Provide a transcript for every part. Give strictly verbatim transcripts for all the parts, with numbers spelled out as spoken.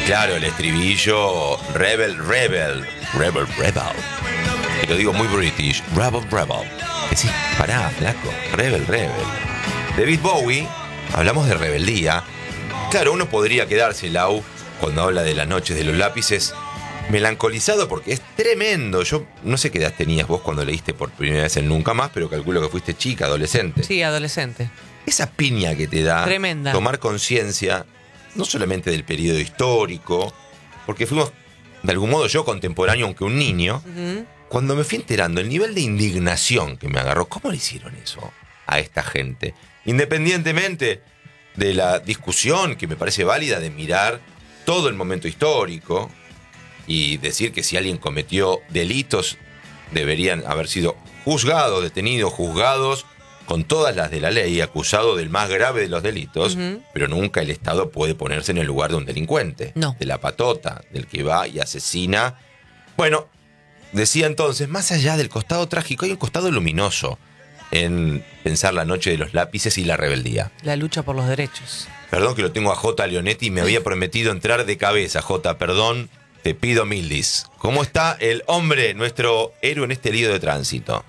Claro, el estribillo Rebel, Rebel, Rebel, Rebel. Y lo digo muy british, Rebel, Rebel. Decís, pará, flaco, Rebel, Rebel. David Bowie, hablamos de rebeldía. Claro, uno podría quedarse, Lau, cuando habla de las noches de los lápices, melancolizado porque es tremendo. Yo no sé qué edad tenías vos cuando leíste por primera vez en Nunca Más, pero calculo que fuiste chica, adolescente. Sí, adolescente. Esa piña que te da Tremenda. Tomar conciencia, no solamente del periodo histórico, porque fuimos, de algún modo, yo contemporáneo, aunque un niño, uh-huh. Cuando me fui enterando el nivel de indignación que me agarró, ¿cómo le hicieron eso a esta gente? Independientemente de la discusión, que me parece válida, de mirar todo el momento histórico y decir que si alguien cometió delitos, deberían haber sido juzgados, detenidos, juzgados, con todas las de la ley, acusado del más grave de los delitos, uh-huh. Pero nunca el Estado puede ponerse en el lugar de un delincuente, no. De la patota, del que va y asesina. Bueno, decía entonces, más allá del costado trágico, hay un costado luminoso en pensar la noche de los lápices y la rebeldía. La lucha por los derechos. Perdón que lo tengo a J. Leonetti y me había prometido entrar de cabeza, J. Perdón, te pido mil dis. ¿Cómo está el hombre, nuestro héroe en este lío de tránsito?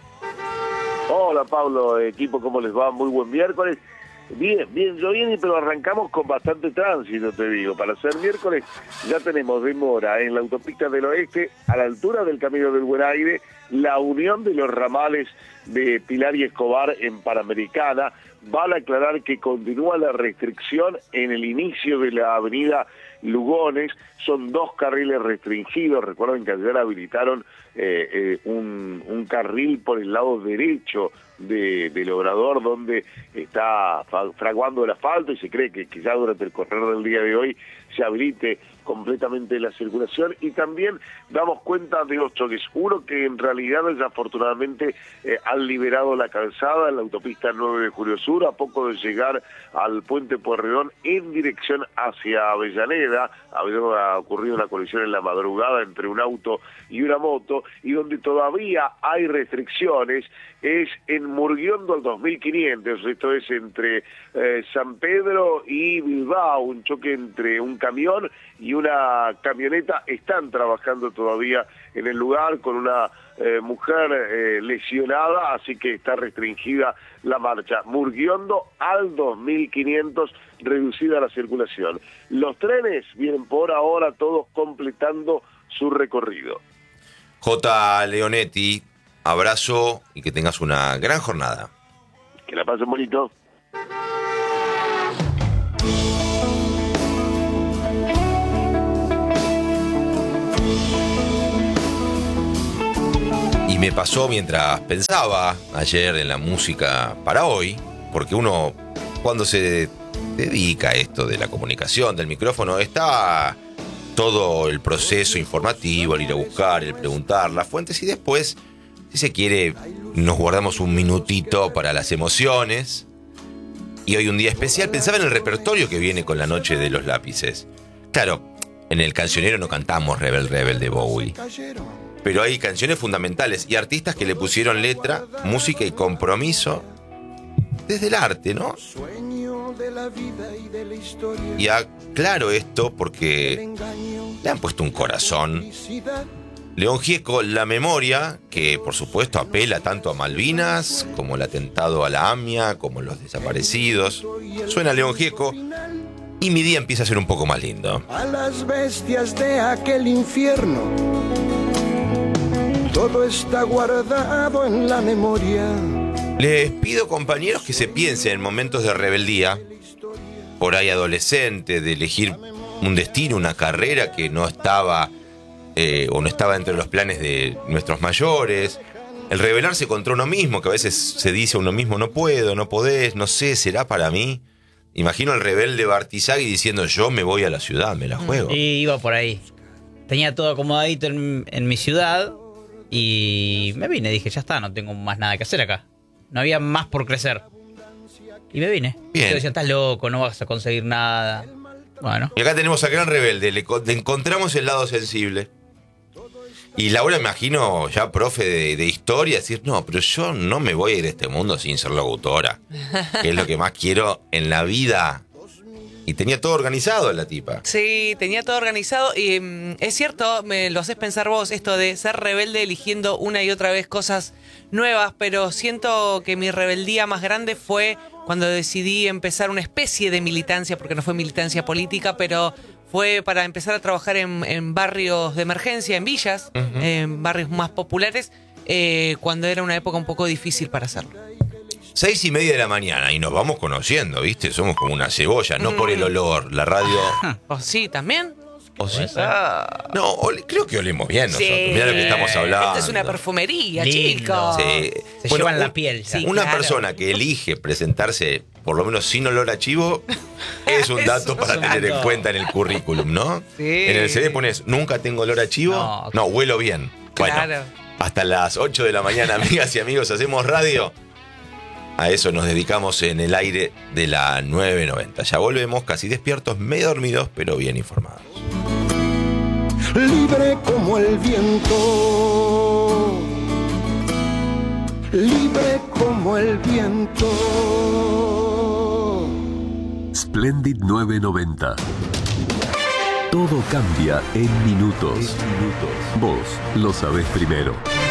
Hola Pablo, equipo, ¿cómo les va? Muy buen miércoles. Bien, bien, yo bien, pero arrancamos con bastante tránsito, te digo. Para ser miércoles ya tenemos demora en la autopista del oeste, a la altura del Camino del Buen Aire, la unión de los ramales de Pilar y Escobar en Panamericana. Vale aclarar que continúa la restricción en el inicio de la avenida Lugones, son dos carriles restringidos. Recuerden que ayer habilitaron eh, eh, un, un carril por el lado derecho de, del Obrador, donde está fraguando el asfalto, y se cree que quizá durante el correr del día de hoy se habilite completamente la circulación. Y también damos cuenta de dos choques, uno que en realidad desafortunadamente eh, han liberado la calzada en la autopista nueve de Julio Sur, a poco de llegar al puente Pueyrredón en dirección hacia Avellaneda. Había ocurrido una colisión en la madrugada entre un auto y una moto, y donde todavía hay restricciones es en Murguiondo al dos mil quinientos, esto es entre eh, San Pedro y Bilbao, un choque entre un camión y una camioneta. Están trabajando todavía en el lugar con una eh, mujer eh, lesionada, así que está restringida la marcha. Murguiondo al dos mil quinientos, reducida la circulación. Los trenes vienen por ahora todos completando su recorrido. J. Leonetti, abrazo y que tengas una gran jornada. Que la pasen bonito. Y me pasó mientras pensaba ayer en la música para hoy, porque uno cuando se dedica a esto de la comunicación, del micrófono, está todo el proceso informativo, el ir a buscar, el preguntar las fuentes, y después, si se quiere, nos guardamos un minutito para las emociones. Y hoy un día especial, pensaba en el repertorio que viene con la noche de los lápices. Claro, en el cancionero no cantamos Rebel Rebel de Bowie, pero hay canciones fundamentales y artistas que le pusieron letra, música y compromiso desde el arte, ¿no? Y aclaro esto porque le han puesto un corazón. León Gieco, La Memoria, que por supuesto apela tanto a Malvinas como el atentado a la AMIA, como los desaparecidos. Suena León Gieco y mi día empieza a ser un poco más lindo. A las bestias de aquel infierno, todo está guardado en la memoria. Les pido, compañeros, que se piensen en momentos de rebeldía, por ahí adolescente, de elegir un destino, una carrera que no estaba eh, o no estaba entre los planes de nuestros mayores, el rebelarse contra uno mismo, que a veces se dice a uno mismo, no puedo, no podés, no sé, ¿será para mí? Imagino al rebelde Bartizagui diciendo, yo me voy a la ciudad, me la juego. Y iba por ahí. Tenía todo acomodadito en, en mi ciudad y me vine, dije, ya está, no tengo más nada que hacer acá. No había más por crecer. Y me vine. Bien. Yo decía, estás loco, no vas a conseguir nada. Bueno. Y acá tenemos a Gran Rebelde, le, le encontramos el lado sensible. Y Laura, imagino, ya profe de, de historia, decir, no, pero yo no me voy a ir de este mundo sin ser locutora, que es lo que más quiero en la vida. Y tenía todo organizado la tipa. Sí, tenía todo organizado y mm, es cierto, me lo haces pensar vos, esto de ser rebelde eligiendo una y otra vez cosas nuevas, pero siento que mi rebeldía más grande fue cuando decidí empezar una especie de militancia, porque no fue militancia política, pero fue para empezar a trabajar en, en barrios de emergencia, en villas, uh-huh. en barrios más populares, eh, cuando era una época un poco difícil para hacerlo. Seis y media de la mañana y nos vamos conociendo, ¿viste? Somos como una cebolla, no mm. por el olor. La radio... ¿O sí, también? ¿O sí? Ah. No, ole, creo que olemos bien nosotros. Sí. Mirá lo que estamos hablando. Esto es una perfumería, Lindo. chicos. Sí. Se bueno, llevan la piel. Sí, una claro. persona que elige presentarse, por lo menos sin olor a chivo, es un dato para tener en cuenta en el currículum, ¿no? Sí. En el C V pones, nunca tengo olor a chivo. No, no huelo bien. Bueno, claro. Hasta las ocho de la mañana, amigas y amigos, hacemos radio. A eso nos dedicamos en el aire de la nueve noventa. Ya volvemos casi despiertos, medio dormidos, pero bien informados. Libre como el viento, libre como el viento. Splendid nueve noventa. Todo cambia en minutos. Vos lo sabés primero.